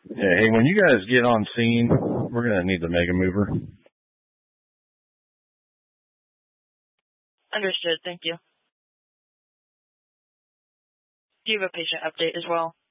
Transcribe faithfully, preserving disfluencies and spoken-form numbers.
Yeah, hey, when you guys get on scene, we're going to need the Mega Mover. Understood. Thank you. Do you have a patient update as well?